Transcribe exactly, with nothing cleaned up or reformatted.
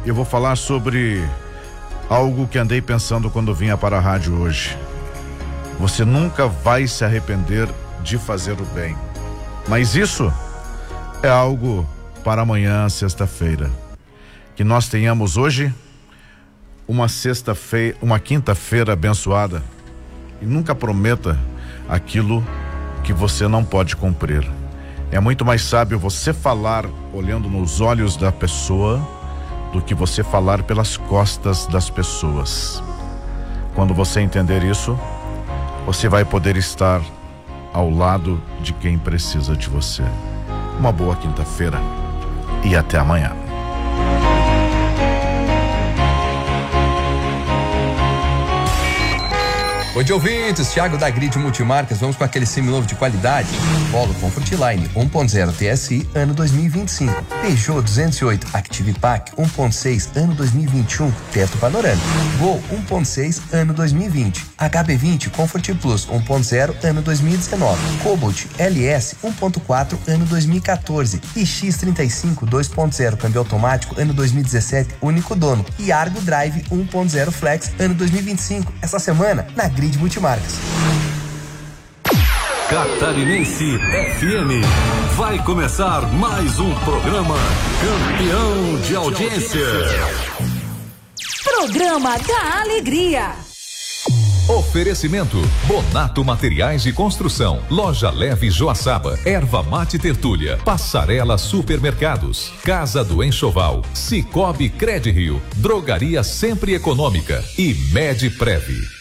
eu vou falar sobre algo que andei pensando quando vinha para a rádio hoje. Você nunca vai se arrepender de fazer o bem. Mas isso é algo para amanhã, sexta-feira. Que nós tenhamos hoje uma sexta-feira, uma quinta-feira abençoada. E nunca prometa aquilo que você não pode cumprir. É muito mais sábio você falar olhando nos olhos da pessoa do que você falar pelas costas das pessoas. Quando você entender isso, você vai poder estar ao lado de quem precisa de você. Uma boa quinta-feira e até amanhã. Oi, de ouvintes, Thiago da Grid Multimarcas, vamos com aquele seminovo de qualidade. Polo Comfortline um ponto zero T S I, ano dois mil e vinte e cinco. Peugeot duzentos e oito Active Pack um ponto seis, ano dois mil e vinte e um, teto panorâmico. Gol um ponto seis, ano dois mil e vinte. H B vinte Comfort Plus um ponto zero, ano dois mil e dezenove. Cobalt L S um ponto quatro, ano dois mil e quatorze. E X trinta e cinco dois ponto zero, câmbio automático, ano dois mil e dezessete, único dono. E Argo Drive um ponto zero Flex, ano dois mil e vinte e cinco. Essa semana, na Grid Multimarcas. Catarinense F M. Vai começar mais um programa campeão de audiência. Programa da Alegria. Oferecimento: Bonato Materiais de Construção, Loja Leve Joaçaba, Erva Mate Tertúlia, Passarela Supermercados, Casa do Enxoval, Cicobi Credrio, Drogaria Sempre Econômica e Medprev.